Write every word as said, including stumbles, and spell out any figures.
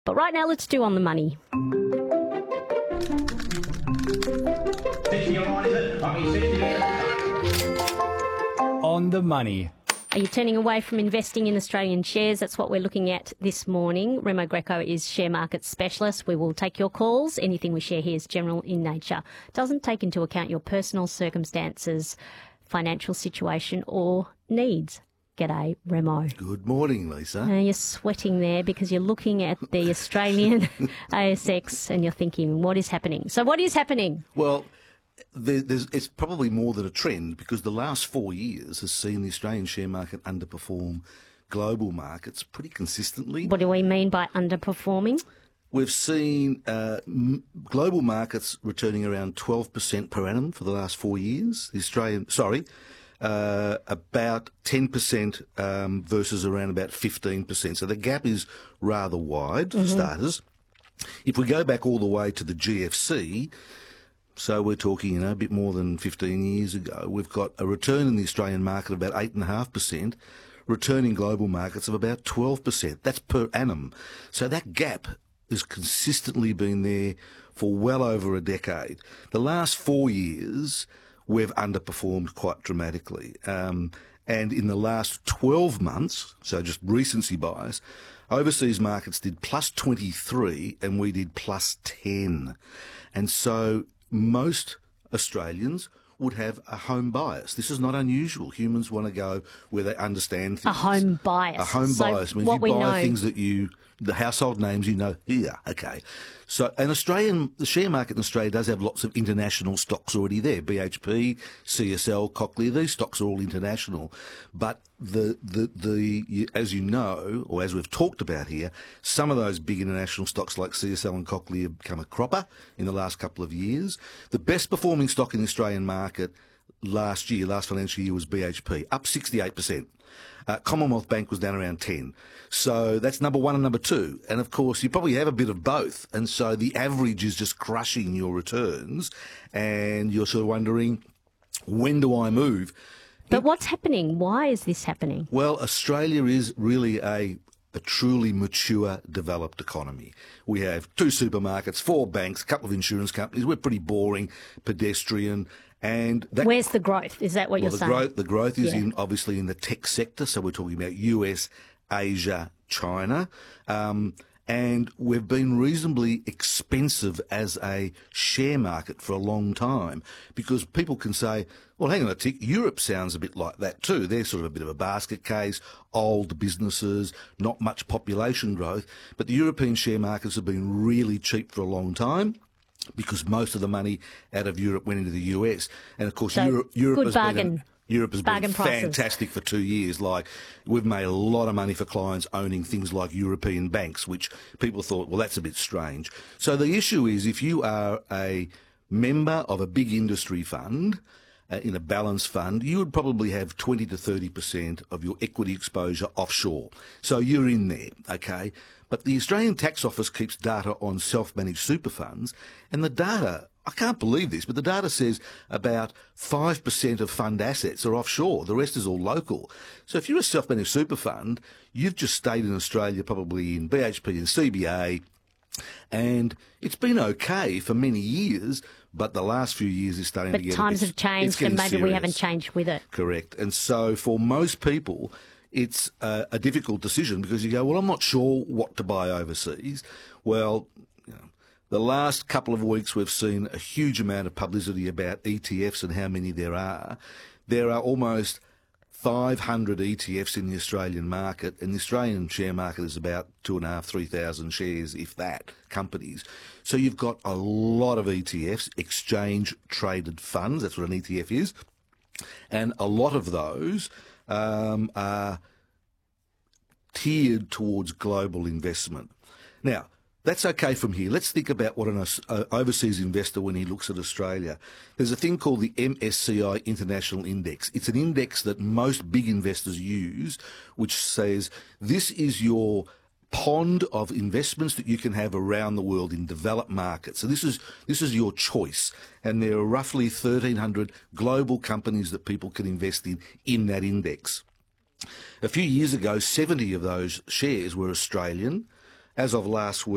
But right now, let's do On the Money. On the Money. Are you turning away from investing in Australian shares? That's what we're looking at this morning. Remo Greco is share market specialist. We will take your calls. Anything we share here is general in nature. Doesn't take into account your personal circumstances, financial situation or needs. G'day, Remo. Good morning, Lisa. Now you're sweating there because you're looking at the Australian A S X and you're thinking, what is happening? So what is happening? Well, there, there's, it's probably more than a trend because the last four years has seen the Australian share market underperform global markets pretty consistently. What do we mean by underperforming? We've seen uh, m- global markets returning around twelve percent per annum for the last four years. The Australian, sorry, uh, about ten percent um, versus around about fifteen percent. So the gap is rather wide, for mm-hmm. starters. If we go back all the way to the G F C, so we're talking, you know, a bit more than fifteen years ago, we've got a return in the Australian market of about eight point five percent, return in global markets of about twelve percent. That's per annum. So that gap has consistently been there for well over a decade. The last four years, we've underperformed quite dramatically. Um, and in the last twelve months, so just recency bias, overseas markets did plus twenty-three and we did plus ten. And so most Australians would have a home bias. This is not unusual. Humans want to go where they understand things. A home bias. A home so bias means what you we buy know... things that you, the household names you know, yeah, okay. So an Australian, the share market in Australia does have lots of international stocks already there. B H P, C S L, Cochlear, these stocks are all international. But the, the, the, as you know, or as we've talked about here, some of those big international stocks like C S L and Cochlear have become a cropper in the last couple of years. The best performing stock in the Australian market last year, last financial year, was B H P, up sixty-eight percent. Uh, Commonwealth Bank was down around ten. So that's number one and number two. And of course, you probably have a bit of both. And so the average is just crushing your returns. And you're sort of wondering, when do I move? But it, what's happening? Why is this happening? Well, Australia is really a a truly mature, developed economy. We have two supermarkets, four banks, a couple of insurance companies. We're pretty boring, pedestrian. And that, where's the growth? Is that what well, you're the saying? Growth, the growth is yeah. in obviously in the tech sector. So we're talking about U S, Asia, China. Um, and we've been reasonably expensive as a share market for a long time because people can say, well, hang on a tick, Europe sounds a bit like that too. They're sort of a bit of a basket case, old businesses, not much population growth. But the European share markets have been really cheap for a long time, because most of the money out of Europe went into the U S. And, of course, so Europe, Europe good has bargain. been, a, Europe has bargain been prices. fantastic for two years. Like, we've made a lot of money for clients owning things like European banks, which people thought, well, that's a bit strange. So the issue is, if you are a member of a big industry fund, uh, in a balanced fund, you would probably have twenty to thirty percent of your equity exposure offshore. So you're in there, okay? But the Australian Tax Office keeps data on self-managed super funds, and the data, I can't believe this, but the data says about five percent of fund assets are offshore. The rest is all local. So if you're a self-managed super fund, you've just stayed in Australia, probably in B H P and C B A, and it's been okay for many years, but the last few years is starting but to get times a bit, have changed and maybe serious. we haven't changed with it. Correct. And so for most people, it's a, a difficult decision because you go, well, I'm not sure what to buy overseas. Well, you know, the last couple of weeks we've seen a huge amount of publicity about E T Fs and how many there are. There are almost five hundred E T Fs in the Australian market, and the Australian share market is about two and a half, three thousand shares, if that, companies. So you've got a lot of E T Fs, exchange-traded funds, that's what an E T F is, and a lot of those um, are tiered towards global investment. Now, that's okay from here. Let's think about what an uh, overseas investor, when he looks at Australia. There's a thing called the M S C I International Index. It's an index that most big investors use, which says this is your pond of investments that you can have around the world in developed markets. So this is this is your choice. And there are roughly thirteen hundred global companies that people can invest in in that index. A few years ago, seventy of those shares were Australian. As of last week,